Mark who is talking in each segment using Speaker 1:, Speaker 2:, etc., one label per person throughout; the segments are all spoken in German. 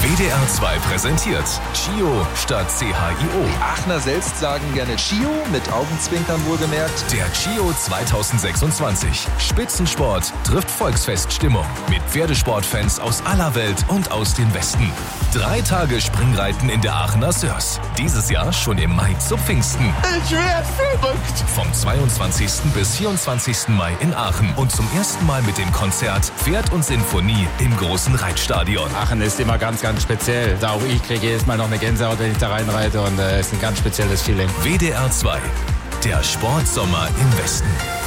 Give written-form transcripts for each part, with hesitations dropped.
Speaker 1: WDR 2 präsentiert Chio statt CHIO.
Speaker 2: Die Aachener selbst sagen gerne Chio, mit Augenzwinkern wohlgemerkt.
Speaker 1: Der Chio 2026. Spitzensport trifft Volksfeststimmung. Mit Pferdesportfans aus aller Welt und aus dem Westen. 3 Tage Springreiten in der Aachener Sörs. Dieses Jahr schon im Mai zu Pfingsten.
Speaker 2: Ich werde verrückt.
Speaker 1: Vom 22. bis 24. Mai in Aachen. Und zum ersten Mal mit dem Konzert Pferd und Sinfonie im großen Reitstadion.
Speaker 3: Aachen ist immer ganz, ganz speziell. Da auch ich kriege jedes Mal noch eine Gänsehaut, wenn ich da reinreite, und es ist ein ganz spezielles Feeling.
Speaker 1: WDR 2, der Sportsommer im Westen.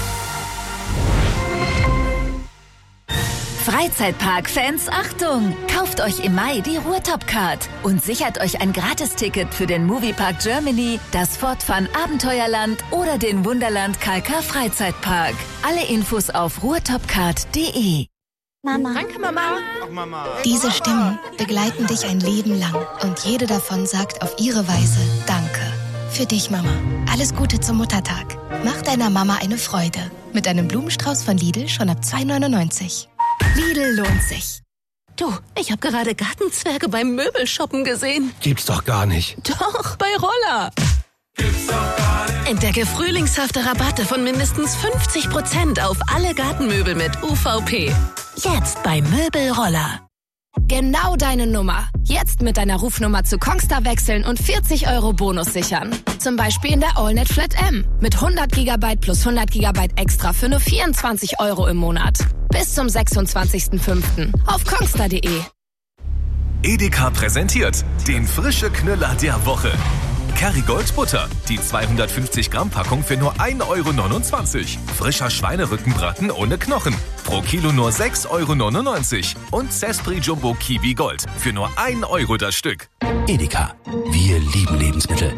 Speaker 4: Freizeitpark-Fans, Achtung! Kauft euch im Mai die Ruhrtop-Card und sichert euch ein Gratisticket für den Moviepark Germany, das Fort Fun Abenteuerland oder den Wunderland KK Freizeitpark. Alle Infos auf ruhrtopcard.de.
Speaker 5: Mama.
Speaker 6: Danke, Mama.
Speaker 5: Ach, Mama. Diese Stimmen begleiten dich ein Leben lang und jede davon sagt auf ihre Weise Danke. Für dich, Mama. Alles Gute zum Muttertag. Mach deiner Mama eine Freude. Mit einem Blumenstrauß von Lidl schon ab 2,99 €. Lidl lohnt sich.
Speaker 6: Du, ich habe gerade Gartenzwerge beim Möbelshoppen gesehen.
Speaker 7: Gibt's doch gar nicht.
Speaker 6: Doch, bei Roller. Entdecke frühlingshafte Rabatte von mindestens 50% auf alle Gartenmöbel mit UVP. Jetzt bei Möbelroller.
Speaker 5: Genau deine Nummer. Jetzt mit deiner Rufnummer zu Kongstar wechseln und 40 € Bonus sichern. Zum Beispiel in der AllNet Flat M. Mit 100 GB plus 100 GB extra für nur 24 € im Monat. Bis zum 26.05. auf kongstar.de.
Speaker 1: Edeka präsentiert den frische Knüller der Woche. Kerrygold Butter, die 250 Gramm Packung für nur 1,29 €. Frischer Schweinerückenbraten ohne Knochen, pro Kilo nur 6,99 €. Und Zespri Jumbo Kiwi Gold für nur 1 € das Stück.
Speaker 7: Edeka, wir lieben Lebensmittel.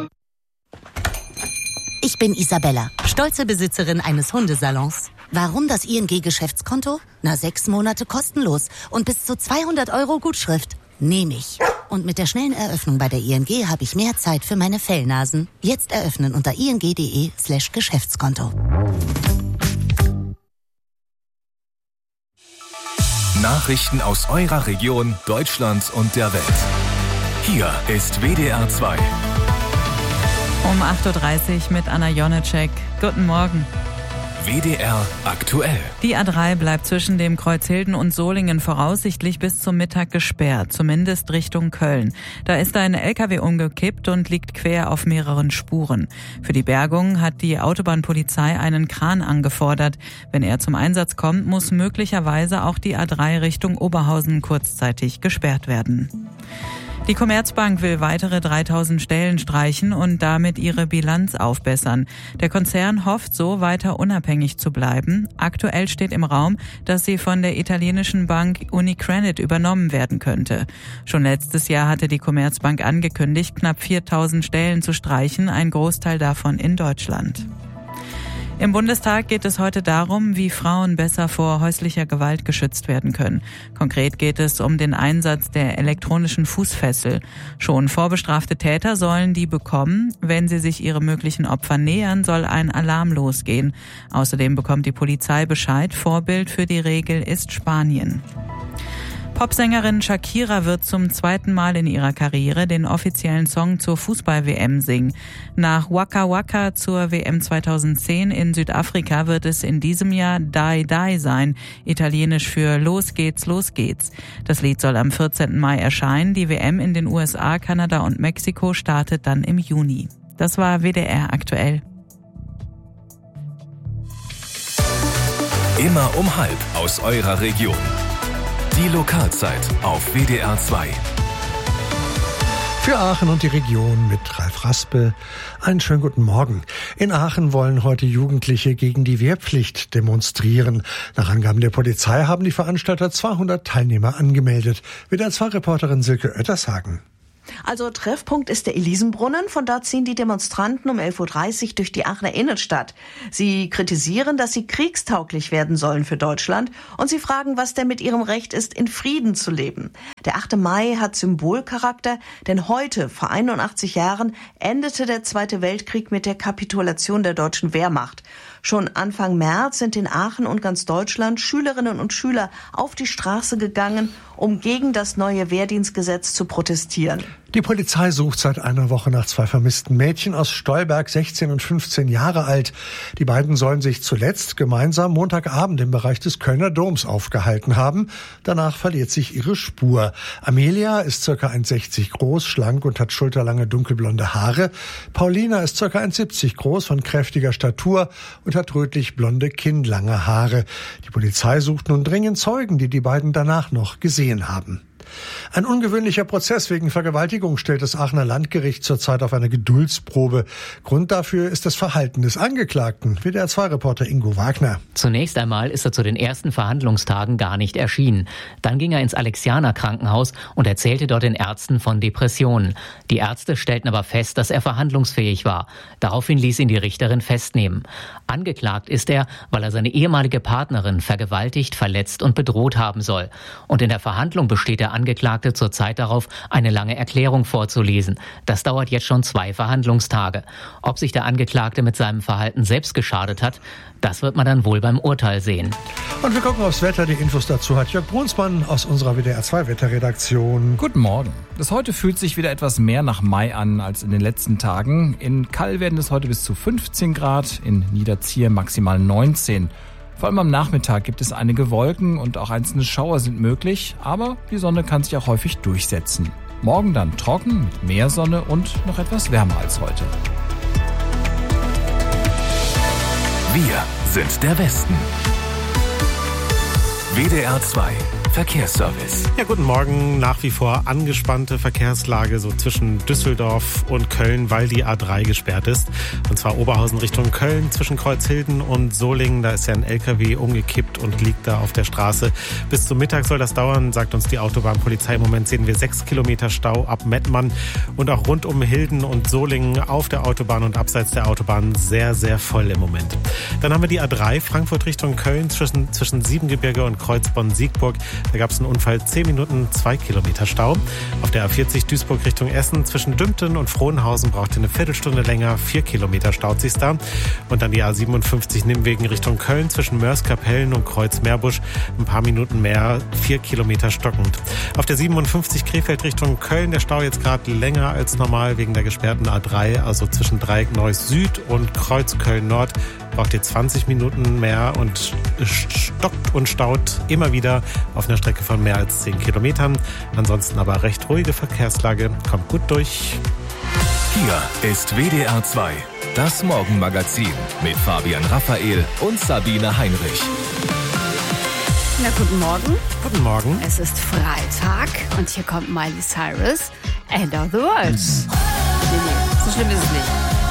Speaker 8: Ich bin Isabella, stolze Besitzerin eines Hundesalons. Warum das ING-Geschäftskonto? 6 Monate kostenlos und bis zu 200 € Gutschrift. Nehme ich. Und mit der schnellen Eröffnung bei der ING habe ich mehr Zeit für meine Fellnasen. Jetzt eröffnen unter ing.de/Geschäftskonto.
Speaker 1: Nachrichten aus eurer Region, Deutschland und der Welt. Hier ist WDR 2.
Speaker 9: Um 8:30 Uhr mit Anna Jonecek. Guten Morgen.
Speaker 1: WDR aktuell.
Speaker 9: Die A3 bleibt zwischen dem Kreuz Hilden und Solingen voraussichtlich bis zum Mittag gesperrt, zumindest Richtung Köln. Da ist ein LKW umgekippt und liegt quer auf mehreren Spuren. Für die Bergung hat die Autobahnpolizei einen Kran angefordert. Wenn er zum Einsatz kommt, muss möglicherweise auch die A3 Richtung Oberhausen kurzzeitig gesperrt werden. Die Commerzbank will weitere 3000 Stellen streichen und damit ihre Bilanz aufbessern. Der Konzern hofft so, weiter unabhängig zu bleiben. Aktuell steht im Raum, dass sie von der italienischen Bank UniCredit übernommen werden könnte. Schon letztes Jahr hatte die Commerzbank angekündigt, knapp 4000 Stellen zu streichen, ein Großteil davon in Deutschland. Im Bundestag geht es heute darum, wie Frauen besser vor häuslicher Gewalt geschützt werden können. Konkret geht es um den Einsatz der elektronischen Fußfessel. Schon vorbestrafte Täter sollen die bekommen. Wenn sie sich ihrem möglichen Opfer nähern, soll ein Alarm losgehen. Außerdem bekommt die Polizei Bescheid. Vorbild für die Regel ist Spanien. Popsängerin Shakira wird zum 2. Mal in ihrer Karriere den offiziellen Song zur Fußball-WM singen. Nach Waka Waka zur WM 2010 in Südafrika wird es in diesem Jahr Die Die sein, italienisch für Los geht's, los geht's. Das Lied soll am 14. Mai erscheinen. Die WM in den USA, Kanada und Mexiko startet dann im Juni. Das war WDR aktuell.
Speaker 1: Immer um 12:30 aus eurer Region. Die Lokalzeit auf WDR 2.
Speaker 10: Für Aachen und die Region mit Ralf Raspe. Einen schönen guten Morgen. In Aachen wollen heute Jugendliche gegen die Wehrpflicht demonstrieren. Nach Angaben der Polizei haben die Veranstalter 200 Teilnehmer angemeldet. WDR 2-Reporterin Silke Oettershagen.
Speaker 11: Also Treffpunkt ist der Elisenbrunnen. Von dort ziehen die Demonstranten um 11:30 Uhr durch die Aachener Innenstadt. Sie kritisieren, dass sie kriegstauglich werden sollen für Deutschland. Und sie fragen, was denn mit ihrem Recht ist, in Frieden zu leben. Der 8. Mai hat Symbolcharakter, denn heute, vor 81 Jahren, endete der Zweite Weltkrieg mit der Kapitulation der deutschen Wehrmacht. Schon Anfang März sind in Aachen und ganz Deutschland Schülerinnen und Schüler auf die Straße gegangen, um gegen das neue Wehrdienstgesetz zu protestieren.
Speaker 10: Die Polizei sucht seit einer Woche nach 2 vermissten Mädchen aus Stolberg, 16 und 15 Jahre alt. Die beiden sollen sich zuletzt gemeinsam Montagabend im Bereich des Kölner Doms aufgehalten haben. Danach verliert sich ihre Spur. Amelia ist ca. 1,60 groß, schlank und hat schulterlange dunkelblonde Haare. Paulina ist ca. 1,70 groß, von kräftiger Statur und hat rötlich-blonde, kinnlange Haare. Die Polizei sucht nun dringend Zeugen, die beiden danach noch gesehen haben. Ein ungewöhnlicher Prozess wegen Vergewaltigung stellt das Aachener Landgericht zurzeit auf eine Geduldsprobe. Grund dafür ist das Verhalten des Angeklagten, WDR2-Reporter Ingo Wagner.
Speaker 12: Zunächst einmal ist er zu den ersten Verhandlungstagen gar nicht erschienen. Dann ging er ins Alexianer-Krankenhaus und erzählte dort den Ärzten von Depressionen. Die Ärzte stellten aber fest, dass er verhandlungsfähig war. Daraufhin ließ ihn die Richterin festnehmen. Angeklagt ist er, weil er seine ehemalige Partnerin vergewaltigt, verletzt und bedroht haben soll. Und in der Verhandlung besteht der Angeklagte zurzeit darauf, eine lange Erklärung vorzulesen. Das dauert jetzt schon 2 Verhandlungstage. Ob sich der Angeklagte mit seinem Verhalten selbst geschadet hat, das wird man dann wohl beim Urteil sehen.
Speaker 10: Und wir gucken aufs Wetter. Die Infos dazu hat Jörg Brunsmann aus unserer WDR2-Wetterredaktion.
Speaker 13: Guten Morgen. Das heute fühlt sich wieder etwas mehr nach Mai an als in den letzten Tagen. In Kall werden es heute bis zu 15 Grad, in Niederzier maximal 19. Vor allem am Nachmittag gibt es einige Wolken und auch einzelne Schauer sind möglich, aber die Sonne kann sich auch häufig durchsetzen. Morgen dann trocken, mit mehr Sonne und noch etwas wärmer als heute.
Speaker 1: Wir sind der Westen. WDR 2 Verkehrsservice.
Speaker 14: Ja, guten Morgen. Nach wie vor angespannte Verkehrslage so zwischen Düsseldorf und Köln, weil die A3 gesperrt ist. Und zwar Oberhausen Richtung Köln zwischen Kreuzhilden und Solingen. Da ist ja ein LKW umgekippt und liegt da auf der Straße. Bis zum Mittag soll das dauern, sagt uns die Autobahnpolizei. Im Moment sehen wir 6 Kilometer Stau ab Mettmann und auch rund um Hilden und Solingen auf der Autobahn und abseits der Autobahn sehr, sehr voll im Moment. Dann haben wir die A3 Frankfurt Richtung Köln zwischen Siebengebirge und Kreuzbonn-Siegburg. Da gab es einen Unfall, 10 Minuten, 2 Kilometer Stau. Auf der A40 Duisburg Richtung Essen zwischen Dümpten und Frohnhausen braucht ihr eine Viertelstunde länger, 4 Kilometer staut sich's da. Und dann die A57 Nimwegen Richtung Köln zwischen Mörs-Kapellen und Kreuz-Meerbusch, ein paar Minuten mehr, 4 Kilometer stockend. Auf der 57 Krefeld Richtung Köln, der Stau jetzt gerade länger als normal wegen der gesperrten A3, also zwischen Dreieck-Neuss Süd und Kreuz Köln-Nord. Braucht ihr 20 Minuten mehr und stockt und staut immer wieder auf einer Strecke von mehr als 10 Kilometern. Ansonsten aber recht ruhige Verkehrslage, kommt gut durch.
Speaker 1: Hier ist WDR 2, das Morgenmagazin mit Fabian Raphael und Sabine Heinrich.
Speaker 15: Na, guten Morgen.
Speaker 14: Guten Morgen.
Speaker 15: Es ist Freitag und hier kommt Miley Cyrus, End of the World. Nee, so schlimm ist es nicht.